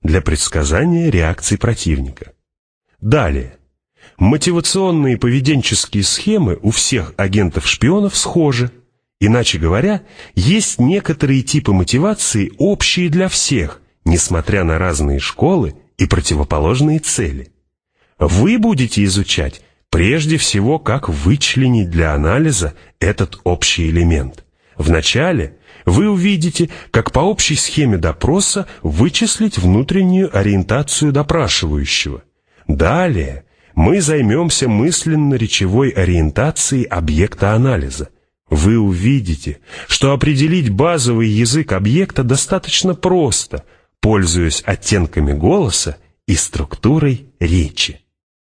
для предсказания реакций противника. Далее. Мотивационные поведенческие схемы у всех агентов-шпионов схожи. Иначе говоря, есть некоторые типы мотивации, общие для всех, несмотря на разные школы и противоположные цели. Вы будете изучать прежде всего, как вычленить для анализа этот общий элемент. Вначале вы увидите, как по общей схеме допроса вычислить внутреннюю ориентацию допрашивающего. Далее мы займемся мысленно-речевой ориентацией объекта анализа. Вы увидите, что определить базовый язык объекта достаточно просто, пользуясь оттенками голоса и структурой речи.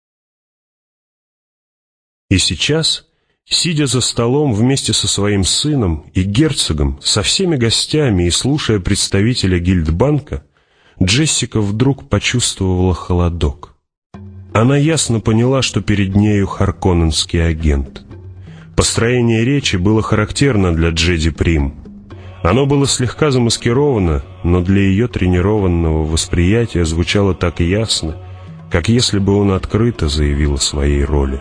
И сейчас, сидя за столом вместе со своим сыном и герцогом, со всеми гостями и слушая представителя гильдбанка, Джессика вдруг почувствовала холодок. Она ясно поняла, что перед нею харконненский агент. Построение речи было характерно для Джеди Прим. Оно было слегка замаскировано, но для ее тренированного восприятия звучало так ясно, как если бы он открыто заявил о своей роли.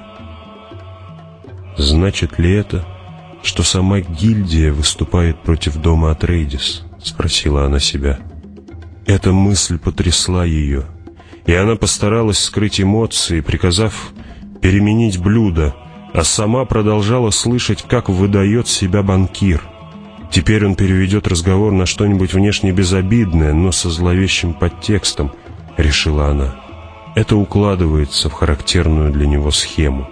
«Значит ли это, что сама гильдия выступает против дома Атрейдис?» — спросила она себя. Эта мысль потрясла ее, и она постаралась скрыть эмоции, приказав переменить блюдо, а сама продолжала слышать, как выдает себя банкир. Теперь он переведет разговор на что-нибудь внешне безобидное, но со зловещим подтекстом, решила она. Это укладывается в характерную для него схему.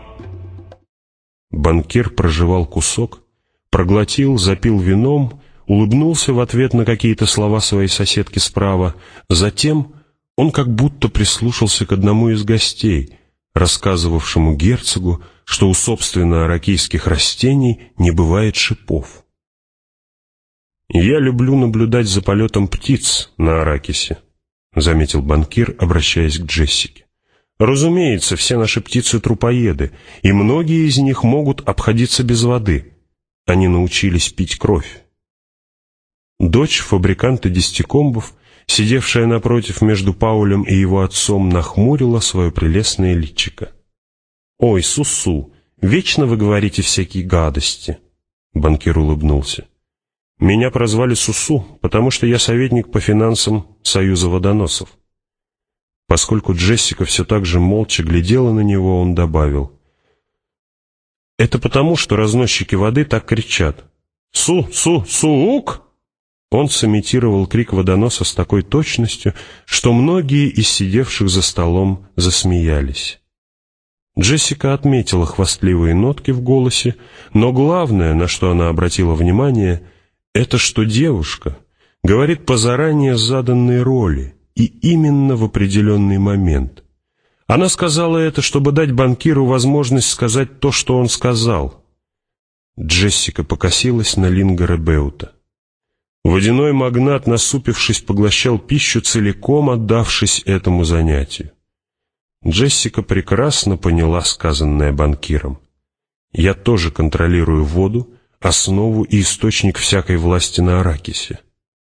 Банкир прожевал кусок, проглотил, запил вином, улыбнулся в ответ на какие-то слова своей соседки справа. Затем он как будто прислушался к одному из гостей, рассказывавшему герцогу, что у собственно аракийских растений не бывает шипов. «Я люблю наблюдать за полетом птиц на Аракисе», — заметил банкир, обращаясь к Джессике. «Разумеется, все наши птицы трупоеды, и многие из них могут обходиться без воды. Они научились пить кровь». Дочь фабриканта десятикомбов, сидевшая напротив между Паулем и его отцом, нахмурила свое прелестное личико. «Ой, Сусу, вечно вы говорите всякие гадости!» Банкир улыбнулся. «Меня прозвали Сусу, потому что я советник по финансам Союза водоносов». Поскольку Джессика все так же молча глядела на него, он добавил: «Это потому, что разносчики воды так кричат. Су-су-сук!» Он сымитировал крик водоноса с такой точностью, что многие из сидевших за столом засмеялись. Джессика отметила хвастливые нотки в голосе, но главное, на что она обратила внимание, это что девушка говорит по заранее заданной роли и именно в определенный момент. Она сказала это, чтобы дать банкиру возможность сказать то, что он сказал. Джессика покосилась на Лингора Беута. Водяной магнат, насупившись, поглощал пищу, целиком отдавшись этому занятию. Джессика прекрасно поняла сказанное банкиром. «Я тоже контролирую воду, основу и источник всякой власти на Аракисе».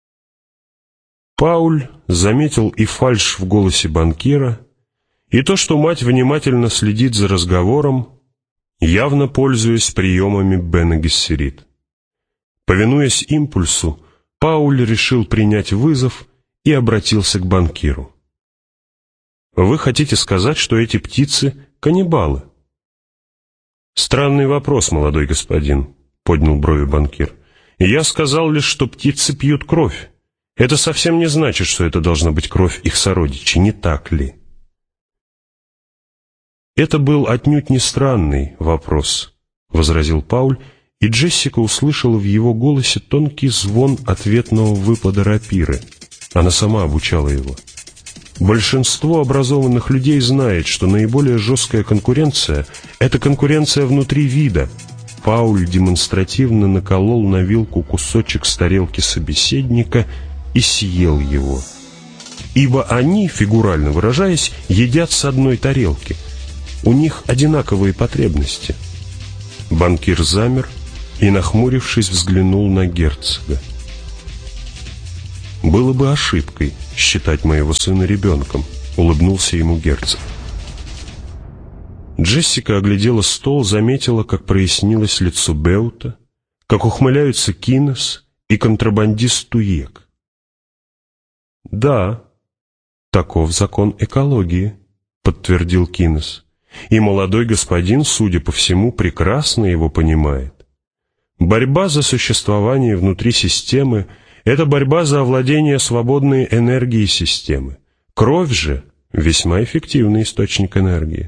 Пауль заметил и фальшь в голосе банкира, и то, что мать внимательно следит за разговором, явно пользуясь приемами Бене Гессерит. Повинуясь импульсу, Пауль решил принять вызов и обратился к банкиру. «Вы хотите сказать, что эти птицы — каннибалы?» «Странный вопрос, молодой господин», — поднял брови банкир. «Я сказал лишь, что птицы пьют кровь. Это совсем не значит, что это должна быть кровь их сородичей, не так ли?» «Это был отнюдь не странный вопрос», — возразил Пауль, и Джессика услышала в его голосе тонкий звон ответного выпада рапиры. Она сама обучала его. Большинство образованных людей знает, что наиболее жесткая конкуренция — это конкуренция внутри вида. Пауль демонстративно наколол на вилку кусочек с тарелки собеседника и съел его. Ибо они, фигурально выражаясь, едят с одной тарелки. У них одинаковые потребности. Банкир замер и, нахмурившись, взглянул на герцога. «Было бы ошибкой считать моего сына ребенком», — улыбнулся ему герцог. Джессика оглядела стол, заметила, как прояснилось лицо Беута, как ухмыляются Кинес и контрабандист Туек. «Да, таков закон экологии», — подтвердил Кинес, «и молодой господин, судя по всему, прекрасно его понимает. Борьба за существование внутри системы — это борьба за овладение свободной энергией системы. Кровь же — весьма эффективный источник энергии».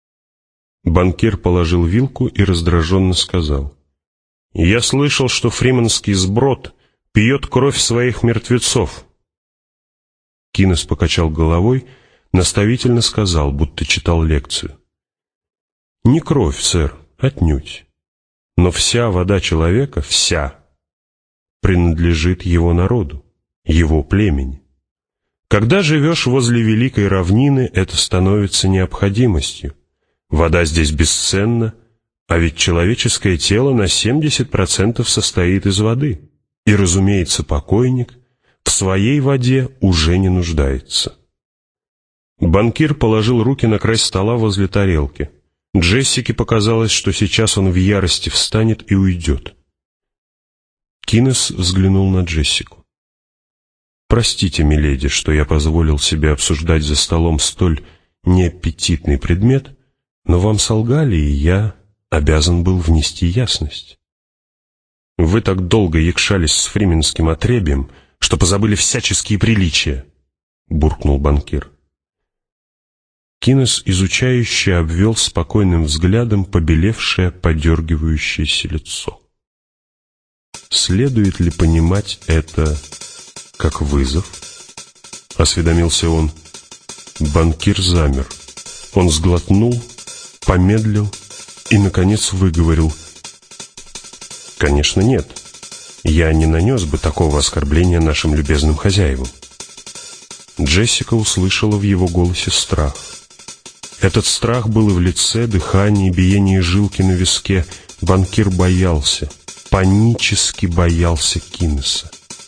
Банкир положил вилку и раздраженно сказал: «Я слышал, что фриманский сброд пьет кровь своих мертвецов». Кинес покачал головой, наставительно сказал, будто читал лекцию: «Не кровь, сэр, отнюдь. Но вся вода человека, вся, принадлежит его народу, его племени. Когда живешь возле великой равнины, это становится необходимостью. Вода здесь бесценна, а ведь человеческое тело на 70% состоит из воды. И, разумеется, покойник в своей воде уже не нуждается». Банкир положил руки на край стола возле тарелки. Джессике показалось, что сейчас он в ярости встанет и уйдет. Кинес взглянул на Джессику. «Простите, миледи, что я позволил себе обсуждать за столом столь неаппетитный предмет, но вам солгали, и я обязан был внести ясность. Вы так долго якшались с фрименским отребием, что позабыли всяческие приличия», — буркнул банкир. Кинес изучающе обвел спокойным взглядом побелевшее, подергивающееся лицо. «Следует ли понимать это как вызов?» — осведомился он. Банкир замер. Он сглотнул, помедлил и, наконец, выговорил: «Конечно, нет. Я не нанес бы такого оскорбления нашим любезным хозяевам». Джессика услышала в его голосе страх. Этот страх был и в лице, дыхании, биении жилки на виске. Банкир боялся, панически боялся Кинеса.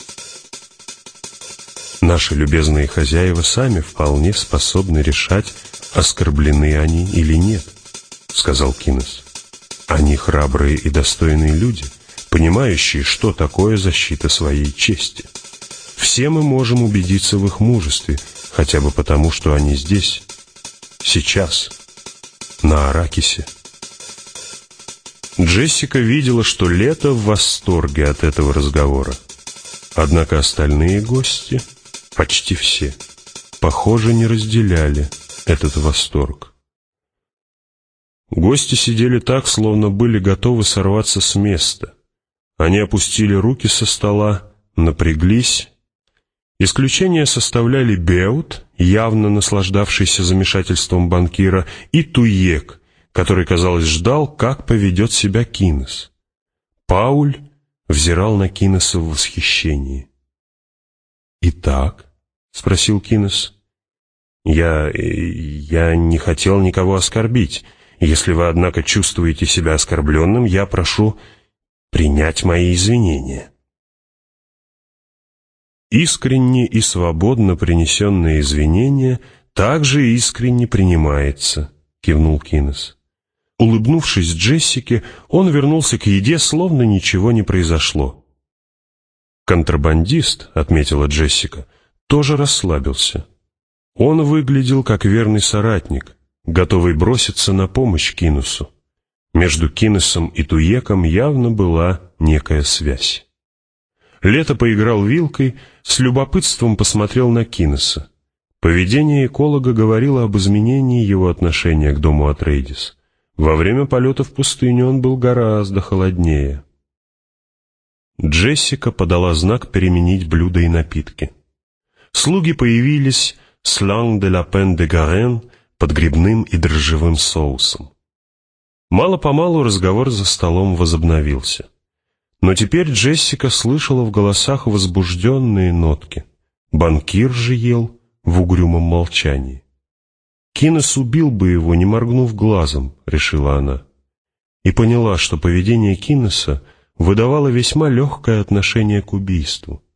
«Наши любезные хозяева сами вполне способны решать, оскорблены они или нет», — сказал Кинес. «Они храбрые и достойные люди, понимающие, что такое защита своей чести. Все мы можем убедиться в их мужестве, хотя бы потому, что они здесь, сейчас, на Аракисе». Джессика видела, что Лето в восторге от этого разговора. Однако остальные гости, почти все, похоже, не разделяли этот восторг. Гости сидели так, словно были готовы сорваться с места. Они опустили руки со стола, напряглись. Исключение составляли Беут, явно наслаждавшийся замешательством банкира, и Туек, который, казалось, ждал, как поведет себя Кинес. Пауль взирал на Кинеса в восхищении. «Итак?» — спросил Кинес. Я не хотел никого оскорбить. Если вы, однако, чувствуете себя оскорбленным, я прошу принять мои извинения». «Искренне и свободно принесенное извинение также искренне принимается», — кивнул Кинес. Улыбнувшись Джессике, он вернулся к еде, словно ничего не произошло. «Контрабандист», — отметила Джессика, — тоже расслабился. Он выглядел как верный соратник, готовый броситься на помощь Кинесу. Между Кинесом и Туеком явно была некая связь. Лето поиграл вилкой, с любопытством посмотрел на Кинеса. Поведение эколога говорило об изменении его отношения к дому Атрейдис. Во время полета в пустыню он был гораздо холоднее. Джессика подала знак переменить блюда и напитки. Слуги появились с «Langue de la Pen de Garenne» под грибным и дрожжевым соусом. Мало-помалу разговор за столом возобновился. Но теперь Джессика слышала в голосах возбужденные нотки. Банкир же ел в угрюмом молчании. «Кинес убил бы его, не моргнув глазом», — решила она. И поняла, что поведение Кинеса выдавало весьма легкое отношение к убийству.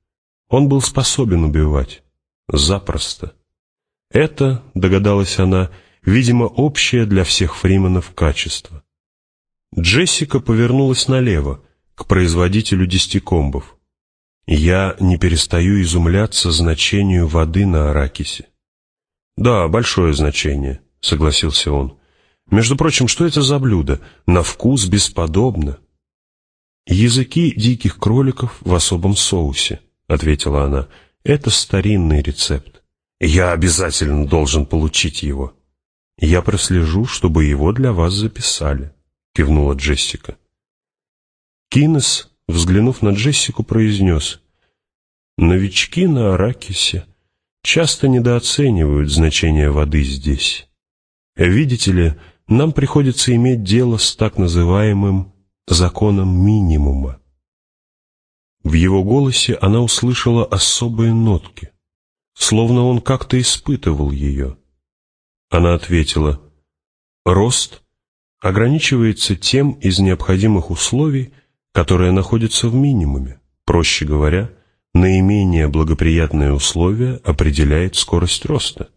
Он был способен убивать. Запросто. Это, догадалась она, видимо, общее для всех фриманов качество. Джессика повернулась налево, к производителю десятикомбов. «Я не перестаю изумляться значению воды на Аракисе». «Да, большое значение», — согласился он. «Между прочим, что это за блюдо? На вкус бесподобно». «Языки диких кроликов в особом соусе», — ответила она. «Это старинный рецепт. Я обязательно должен получить его». «Я прослежу, чтобы его для вас записали», — кивнула Джессика. Кинес, взглянув на Джессику, произнес: «Новички на Аракисе часто недооценивают значение воды здесь. Видите ли, нам приходится иметь дело с так называемым законом минимума». В его голосе она услышала особые нотки, словно он как-то испытывал ее. Она ответила: «Рост ограничивается тем из необходимых условий, которые находятся в минимуме. Проще говоря, наименее благоприятные условия определяет скорость роста».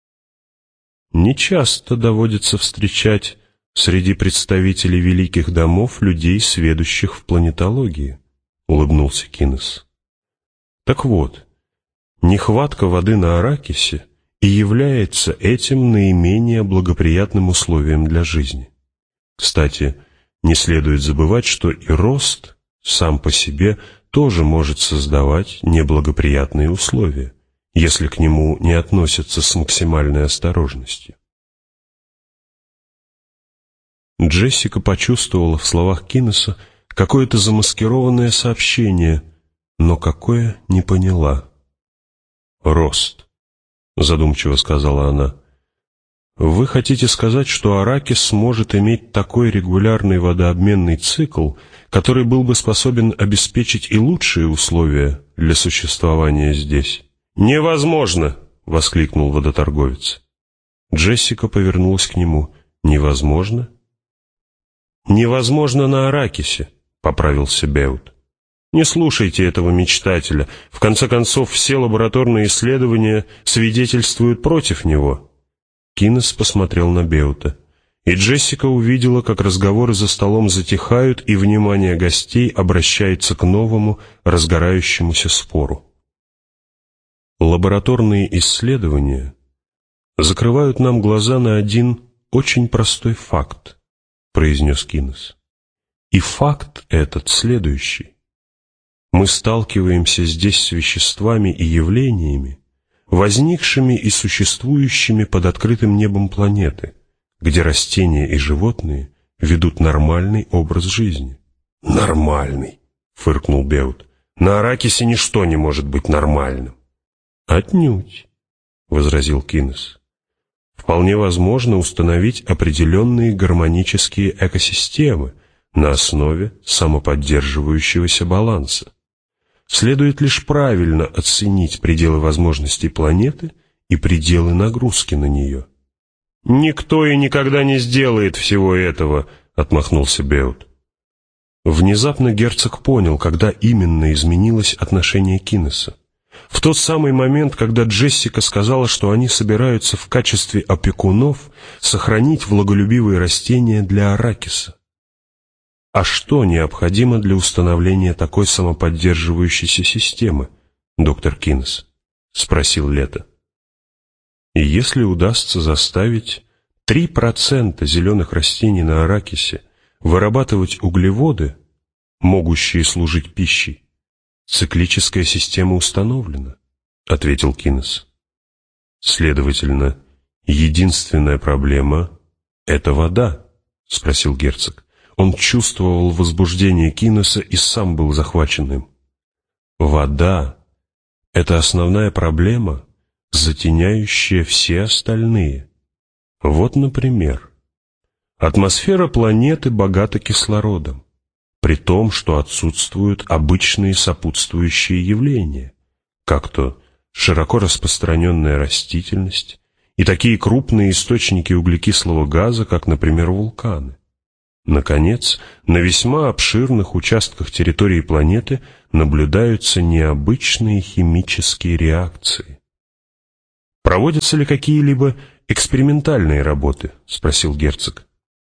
Нечасто доводится встречать среди представителей великих домов людей, сведущих в планетологии, улыбнулся Кинес. Так вот, нехватка воды на Аракисе и является этим наименее благоприятным условием для жизни. Кстати, не следует забывать, что и рост сам по себе тоже может создавать неблагоприятные условия, если к нему не относятся с максимальной осторожностью. Джессика почувствовала в словах Кинеса какое-то замаскированное сообщение, но какое — не поняла. «Рост», — задумчиво сказала она. «Вы хотите сказать, что Аракис сможет иметь такой регулярный водообменный цикл, который был бы способен обеспечить и лучшие условия для существования здесь?» «Невозможно!» — воскликнул водоторговец. Джессика повернулась к нему. «Невозможно?» «Невозможно на Аракисе», — поправился Беут. «Не слушайте этого мечтателя. В конце концов, все лабораторные исследования свидетельствуют против него». Кинес посмотрел на Беута, и Джессика увидела, как разговоры за столом затихают, и внимание гостей обращается к новому, разгорающемуся спору. «Лабораторные исследования закрывают нам глаза на один очень простой факт», — произнес Кинес. «И факт этот следующий. Мы сталкиваемся здесь с веществами и явлениями, возникшими и существующими под открытым небом планеты, где растения и животные ведут нормальный образ жизни». «Нормальный», — фыркнул Беут. «На Аракисе ничто не может быть нормальным». «Отнюдь», — возразил Кинес. «Вполне возможно установить определенные гармонические экосистемы на основе самоподдерживающегося баланса. Следует лишь правильно оценить пределы возможностей планеты и пределы нагрузки на нее». «Никто и никогда не сделает всего этого», — отмахнулся Беут. Внезапно герцог понял, когда именно изменилось отношение Кинеса. В тот самый момент, когда Джессика сказала, что они собираются в качестве опекунов сохранить влаголюбивые растения для Аракиса. «А что необходимо для установления такой самоподдерживающейся системы, доктор Кинес?» — спросил Лето. «И если удастся заставить 3% зеленых растений на Аракисе вырабатывать углеводы, могущие служить пищей, циклическая система установлена», — ответил Кинес. «Следовательно, единственная проблема — это вода?» — спросил герцог. Он чувствовал возбуждение Кинеса и сам был захвачен им. «Вода — это основная проблема, затеняющая все остальные. Вот, например, атмосфера планеты богата кислородом, при том, что отсутствуют обычные сопутствующие явления, как то широко распространенная растительность и такие крупные источники углекислого газа, как, например, вулканы. Наконец, на весьма обширных участках территории планеты наблюдаются необычные химические реакции. «Проводятся ли какие-либо экспериментальные работы?» — спросил герцог.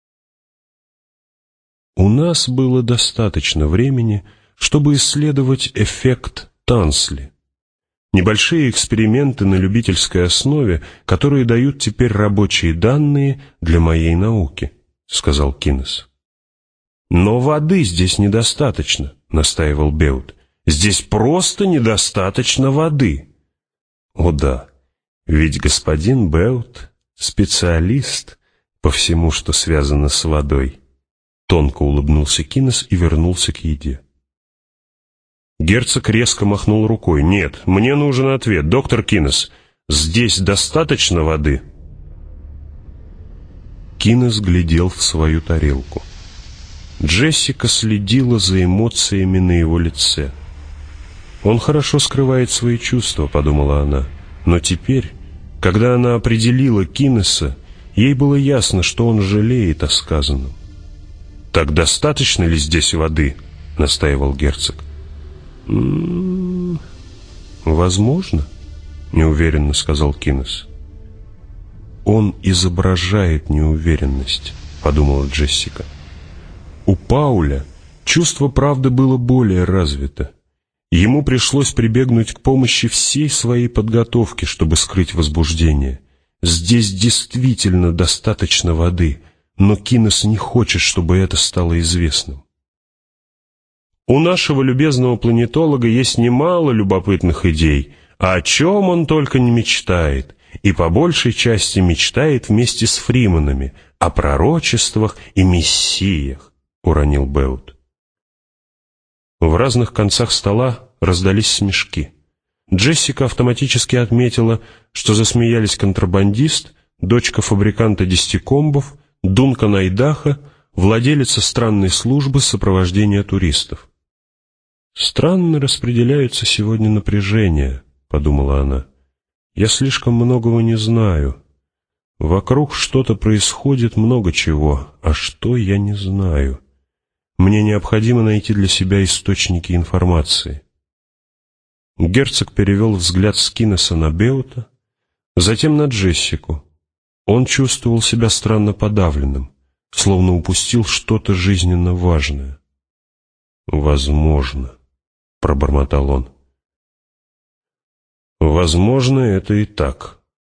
«У нас было достаточно времени, чтобы исследовать эффект Тансли. Небольшие эксперименты на любительской основе, которые дают теперь рабочие данные для моей науки», — сказал Кинес. «Но воды здесь недостаточно», — настаивал Беут. «Здесь просто недостаточно воды». «О да, ведь господин Беут — специалист по всему, что связано с водой». Тонко улыбнулся Кинес и вернулся к еде. Герцог резко махнул рукой. «Нет, мне нужен ответ. Доктор Кинес, здесь достаточно воды?» Кинес глядел в свою тарелку. Джессика следила за эмоциями на его лице. «Он хорошо скрывает свои чувства», — подумала она. Но теперь, когда она определила Кинеса, ей было ясно, что он жалеет о сказанном. «Так достаточно ли здесь воды?» — настаивал герцог. «Возможно», — неуверенно сказал Кинес. «Он изображает неуверенность», — подумала Джессика. У Пауля чувство правды было более развито. Ему пришлось прибегнуть к помощи всей своей подготовки, чтобы скрыть возбуждение. Здесь действительно достаточно воды, но Кинес не хочет, чтобы это стало известным. У нашего любезного планетолога есть немало любопытных идей, а о чем он только не мечтает, и по большей части мечтает вместе с фриманами о пророчествах и мессиях, — уронил Беут. В разных концах стола раздались смешки. Джессика автоматически отметила, что засмеялись контрабандист, дочка фабриканта десятикомбов, Дункан Айдаха, владелица странной службы сопровождения туристов. «Странно распределяются сегодня напряжения», — подумала она. «Я слишком многого не знаю. Вокруг что-то происходит, много чего, а что я не знаю. Мне необходимо найти для себя источники информации». Герцог перевел взгляд с Кинеса на Беута, затем на Джессику. Он чувствовал себя странно подавленным, словно упустил что-то жизненно важное. «Возможно», — пробормотал он. «Возможно, это и так».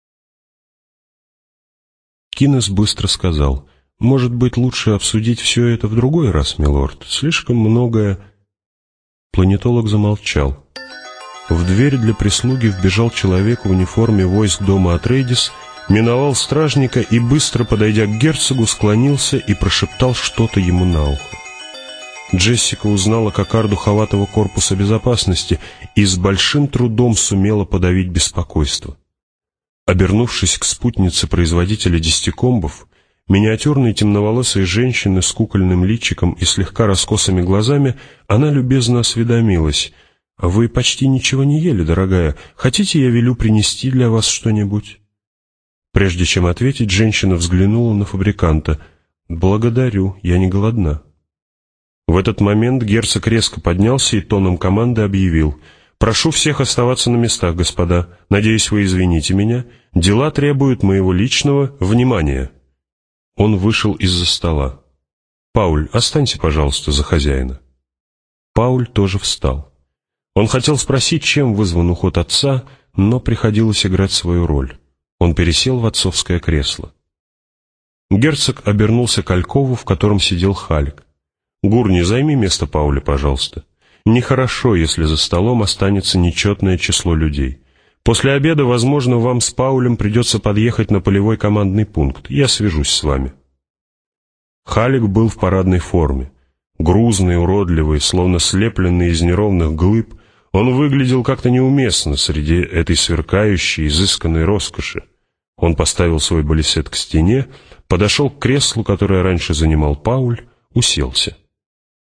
Кинес быстро сказал: «Может быть, лучше обсудить все это в другой раз, милорд? Слишком многое...» Планетолог замолчал. В дверь для прислуги вбежал человек в униформе войск дома Атрейдис, миновал стражника и, быстро подойдя к герцогу, склонился и прошептал что-то ему на ухо. Джессика узнала кокарду Хаватого корпуса безопасности и с большим трудом сумела подавить беспокойство. Обернувшись к спутнице производителя десятикомбов, миниатюрной темноволосой женщины с кукольным личиком и слегка раскосыми глазами, она любезно осведомилась: «Вы почти ничего не ели, дорогая. Хотите, я велю принести для вас что-нибудь?» Прежде чем ответить, женщина взглянула на фабриканта. «Благодарю, я не голодна». В этот момент герцог резко поднялся и тоном команды объявил: «Прошу всех оставаться на местах, господа. Надеюсь, вы извините меня. Дела требуют моего личного внимания». Он вышел из-за стола. «Пауль, останься, пожалуйста, за хозяина». Пауль тоже встал. Он хотел спросить, чем вызван уход отца, но приходилось играть свою роль. Он пересел в отцовское кресло. Герцог обернулся к алькову, в котором сидел Халик. «Гурни, займи место Пауля, пожалуйста. Нехорошо, если за столом останется нечетное число людей. После обеда, возможно, вам с Паулем придется подъехать на полевой командный пункт. Я свяжусь с вами». Халик был в парадной форме. Грузный, уродливый, словно слепленный из неровных глыб, он выглядел как-то неуместно среди этой сверкающей, изысканной роскоши. Он поставил свой балисет к стене, подошел к креслу, которое раньше занимал Пауль, уселся.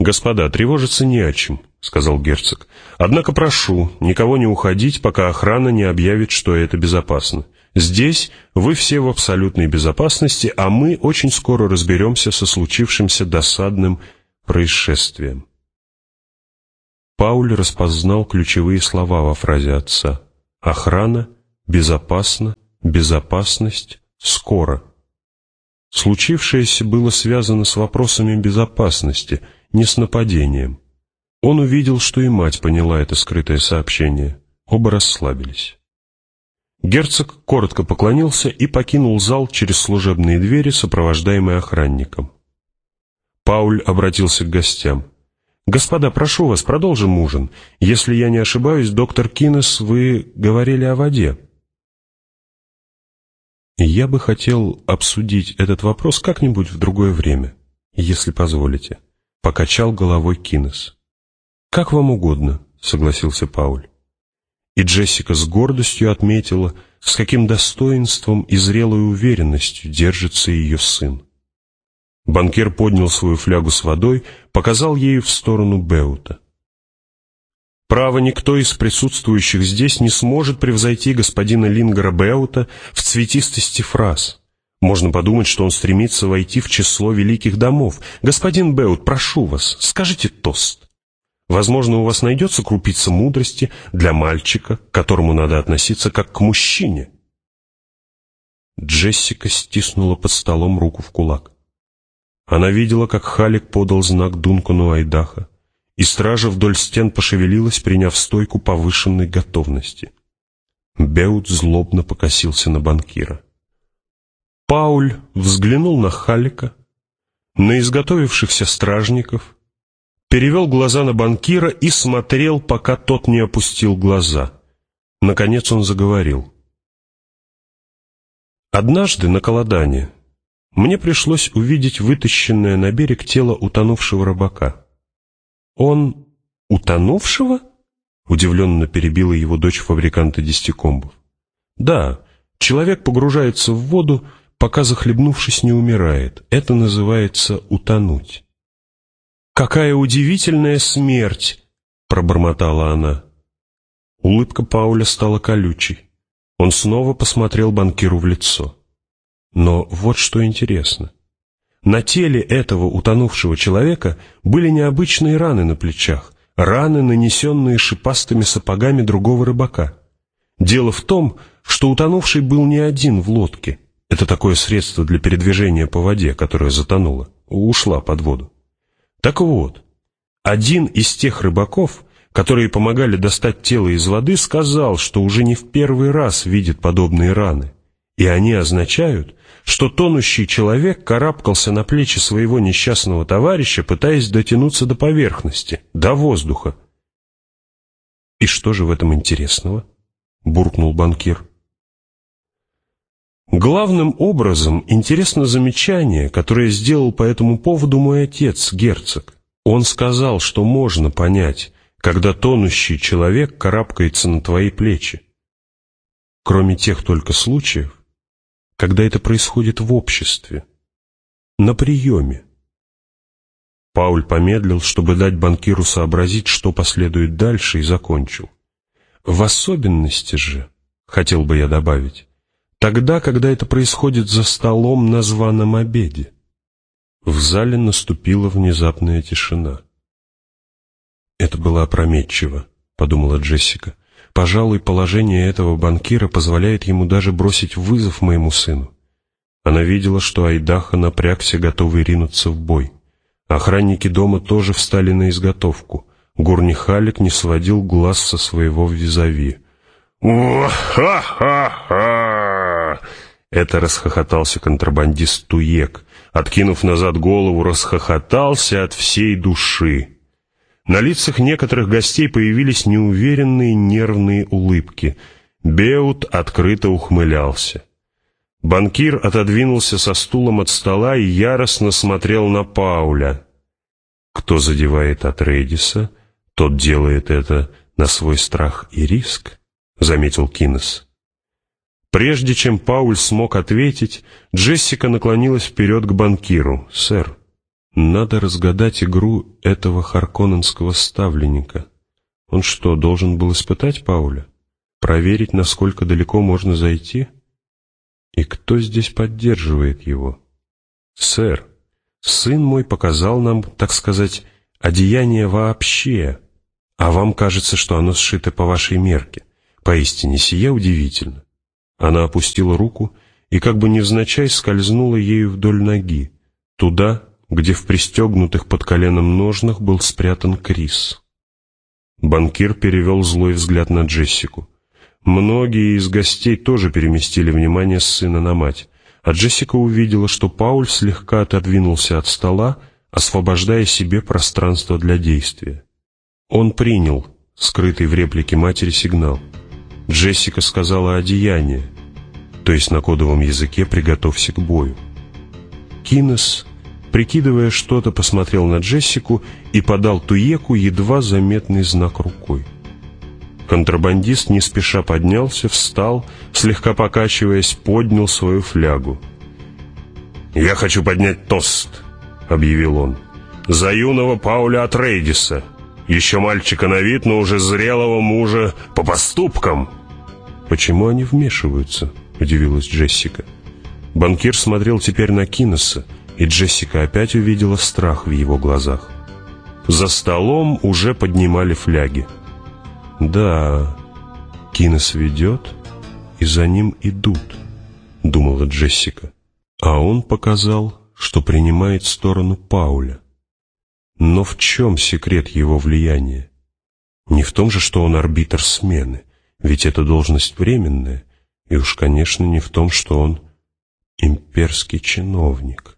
«Господа, тревожиться не о чем», — сказал герцог. «Однако прошу, никого не уходить, пока охрана не объявит, что это безопасно. Здесь вы все в абсолютной безопасности, а мы очень скоро разберемся со случившимся досадным происшествием». Пауль распознал ключевые слова во фразе отца: «Охрана, безопасно, безопасность, скоро». Случившееся было связано с вопросами безопасности, не с нападением. Он увидел, что и мать поняла это скрытое сообщение. Оба расслабились. Герцог коротко поклонился и покинул зал через служебные двери, сопровождаемый охранником. Пауль обратился к гостям. «Господа, прошу вас, продолжим ужин. Если я не ошибаюсь, доктор Кинес, вы говорили о воде». «Я бы хотел обсудить этот вопрос как-нибудь в другое время, если позволите», — покачал головой Кинес. «Как вам угодно», — согласился Пауль. И Джессика с гордостью отметила, с каким достоинством и зрелой уверенностью держится ее сын. Банкир поднял свою флягу с водой, показал ею в сторону Беута. «Право, никто из присутствующих здесь не сможет превзойти господина Лингера Беута в цветистости фраз. Можно подумать, что он стремится войти в число великих домов. Господин Беут, прошу вас, скажите тост. Возможно, у вас найдется крупица мудрости для мальчика, к которому надо относиться как к мужчине». Джессика стиснула под столом руку в кулак. Она видела, как Халик подал знак Дункану Айдаха, и стража вдоль стен пошевелилась, приняв стойку повышенной готовности. Беут злобно покосился на банкира. Пауль взглянул на Халика, на изготовившихся стражников, перевел глаза на банкира и смотрел, пока тот не опустил глаза. Наконец он заговорил. «Однажды на Колодане мне пришлось увидеть вытащенное на берег тело утонувшего рыбака». «Он утонувшего?» — удивленно перебила его дочь фабриканта десятикомбов. «Да, человек погружается в воду, пока, захлебнувшись, не умирает. Это называется утонуть». «Какая удивительная смерть!» — пробормотала она. Улыбка Пауля стала колючей. Он снова посмотрел банкиру в лицо. Но вот что интересно. На теле этого утонувшего человека были необычные раны на плечах, раны, нанесенные шипастыми сапогами другого рыбака. Дело в том, что утонувший был не один в лодке. Это такое средство для передвижения по воде, которое затонуло, ушла под воду. Так вот, один из тех рыбаков, которые помогали достать тело из воды, сказал, что уже не в первый раз видит подобные раны, и они означают, что тонущий человек карабкался на плечи своего несчастного товарища, пытаясь дотянуться до поверхности, до воздуха. «И что же в этом интересного?» — буркнул банкир. «Главным образом интересно замечание, которое сделал по этому поводу мой отец, герцог. Он сказал, что можно понять, когда тонущий человек карабкается на твои плечи. Кроме тех только случаев, когда это происходит в обществе, на приеме». Пауль помедлил, чтобы дать банкиру сообразить, что последует дальше, и закончил. «В особенности же, хотел бы я добавить, тогда, когда это происходит за столом на званом обеде». В зале наступила внезапная тишина. «Это было опрометчиво», — подумала Джессика. «Пожалуй, положение этого банкира позволяет ему даже бросить вызов моему сыну». Она видела, что Айдаха напрягся, готовый ринуться в бой. Охранники дома тоже встали на изготовку. Гурни Халик не сводил глаз со своего визави. «Ха-ха-ха!» Это расхохотался контрабандист Туек. Откинув назад голову, расхохотался от всей души. На лицах некоторых гостей появились неуверенные нервные улыбки. Беут открыто ухмылялся. Банкир отодвинулся со стулом от стола и яростно смотрел на Пауля. «Кто задевает Атрейдиса, тот делает это на свой страх и риск», — заметил Кинес. Прежде чем Пауль смог ответить, Джессика наклонилась вперед к банкиру. «Сэр, Надо разгадать игру этого харконненского ставленника. Он что, должен был испытать Пауля? Проверить, насколько далеко можно зайти? И кто здесь поддерживает его? «Сэр, сын мой показал нам, так сказать, одеяние вообще, а вам кажется, что оно сшито по вашей мерке. Поистине, сие удивительно». Она опустила руку и как бы невзначай скользнула ею вдоль ноги, туда, где в пристегнутых под коленом ножнах был спрятан Крис. Банкир перевел злой взгляд на Джессику. Многие из гостей тоже переместили внимание с сына на мать, а Джессика увидела, что Пауль слегка отодвинулся от стола, освобождая себе пространство для действия. Он принял скрытый в реплике матери сигнал. Джессика сказала «одеяние», то есть на кодовом языке «приготовься к бою». Кинес, прикидывая что-то, посмотрел на Джессику и подал Туеку едва заметный знак рукой. Контрабандист не спеша поднялся, встал, слегка покачиваясь, поднял свою флягу. «Я хочу поднять тост», — объявил он, — «за юного Пауля Атрейдиса, еще мальчика на вид, но уже зрелого мужа по поступкам». «Почему они вмешиваются?» — удивилась Джессика. Банкир смотрел теперь на Кинеса, и Джессика опять увидела страх в его глазах. За столом уже поднимали фляги. «Да, Кинес ведет, и за ним идут», — думала Джессика. А он показал, что принимает сторону Пауля. Но в чем секрет его влияния? Не в том же, что он арбитр смены, ведь эта должность временная, и уж, конечно, не в том, что он имперский чиновник.